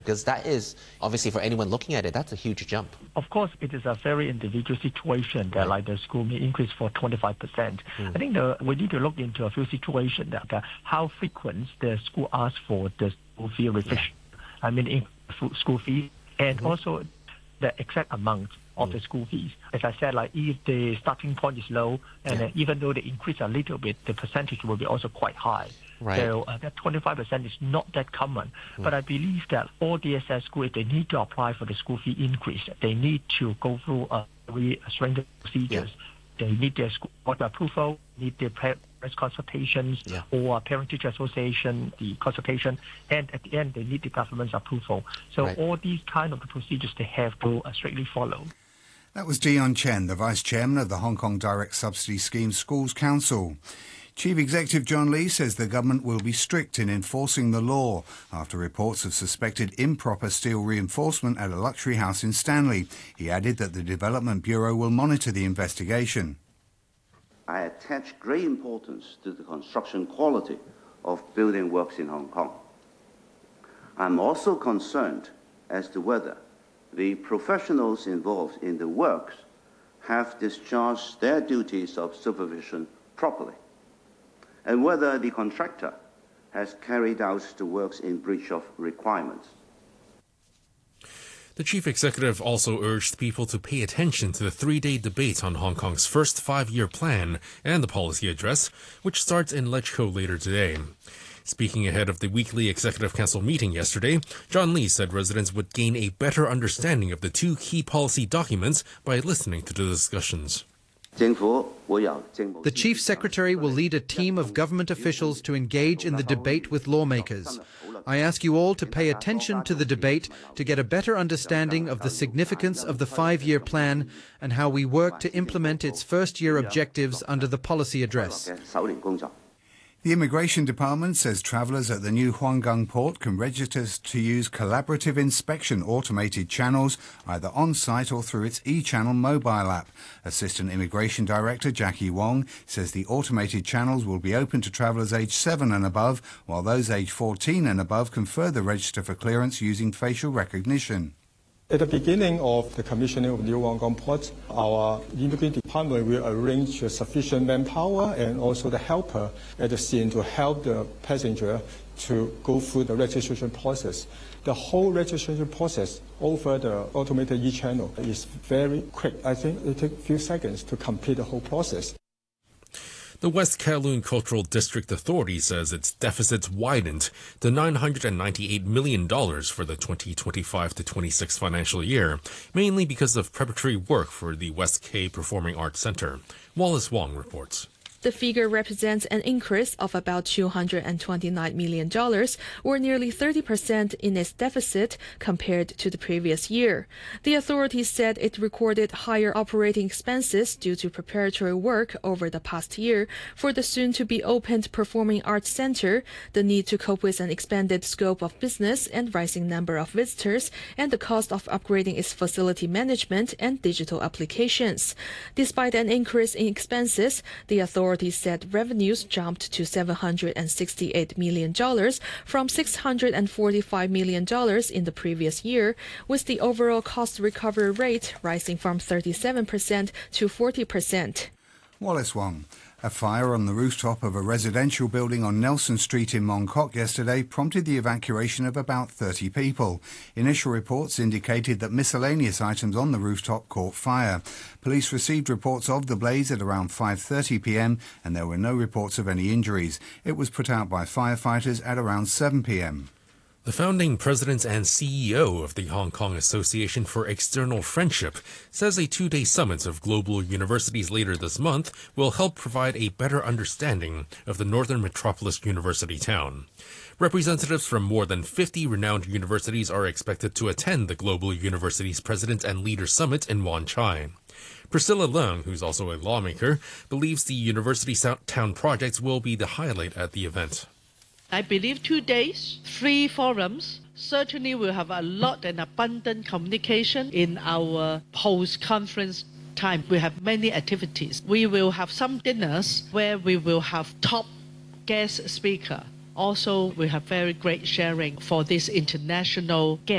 Because that is, obviously, for anyone looking at it, that's a huge jump. Of course, it is a very individual situation that like the school may increase for 25%. I think we need to look into a few situations that how frequent the school asks for the school fee revision. I mean, in school fees, and also the exact amount of the school fees. As I said, like if the starting point is low, and even though they increase a little bit, the percentage will be also quite high. Right. So that 25% is not that common. But I believe that all DSS schools, if they need to apply for the school fee increase, they need to go through a very stringent procedures. They need their school board approval, need their parents consultations, or parent-teacher association, the consultation, and at the end, they need the government's approval. So all these kind of the procedures they have to strictly follow. That was Dion Chen, the Vice Chairman of the Hong Kong Direct Subsidy Scheme Schools Council. Chief Executive John Lee says the government will be strict in enforcing the law after reports of suspected improper steel reinforcement at a luxury house in Stanley. He added that the Development Bureau will monitor the investigation. I attach great importance to the construction quality of building works in Hong Kong. I'm also concerned as to whether the professionals involved in the works have discharged their duties of supervision properly, and whether the contractor has carried out the works in breach of requirements. The chief executive also urged people to pay attention to the three-day debate on Hong Kong's first five-year plan and the policy address, which starts in LegCo later today. Speaking ahead of the weekly Executive Council meeting yesterday, John Lee said residents would gain a better understanding of the two key policy documents by listening to the discussions. The Chief Secretary will lead a team of government officials to engage in the debate with lawmakers. I ask you all to pay attention to the debate to get a better understanding of the significance of the five-year plan and how we work to implement its first-year objectives under the policy address. The Immigration Department says travellers at the new Huanggang port can register to use collaborative inspection automated channels either on-site or through its e-channel mobile app. Assistant Immigration Director Jackie Wong says the automated channels will be open to travellers aged 7 and above, while those aged 14 and above can further register for clearance using facial recognition. At the beginning of the commissioning of New Huanggang Port, our Immigration Department will arrange sufficient manpower and also the helper at the scene to help the passenger to go through the registration process. The whole registration process over the automated e-channel is very quick. I think it takes a few seconds to complete the whole process. The West Kowloon Cultural District Authority says its deficits widened to $998 million for the 2025-26 financial year, mainly because of preparatory work for the West K Performing Arts Centre. Wallace Wong reports. The figure represents an increase of about $229 million, or nearly 30% in its deficit compared to the previous year. The authorities said it recorded higher operating expenses due to preparatory work over the past year for the soon-to-be-opened Performing Arts Centre, the need to cope with an expanded scope of business and rising number of visitors, and the cost of upgrading its facility management and digital applications. Despite an increase in expenses, the authorities said revenues jumped to $768 million from $645 million in the previous year, with the overall cost recovery rate rising from 37% to 40%. Wallace Wong. A fire on the rooftop of a residential building on Nelson Street in Mong Kok yesterday prompted the evacuation of about 30 people. Initial reports indicated that miscellaneous items on the rooftop caught fire. Police received reports of the blaze at around 5:30 p.m. and there were no reports of any injuries. It was put out by firefighters at around 7 p.m. The founding president and CEO of the Hong Kong Association for External Friendship says a two-day summit of global universities later this month will help provide a better understanding of the Northern Metropolis University town. Representatives from more than 50 renowned universities are expected to attend the Global Universities President and Leader Summit in Wan Chai. Priscilla Leung, who's also a lawmaker, believes the university town projects will be the highlight at the event. I believe 2 days, 3 forums, certainly will have a lot and abundant communication in our post-conference time. We have many activities. We will have some dinners where we will have top guest speaker Also, we have very great sharing for this international guest.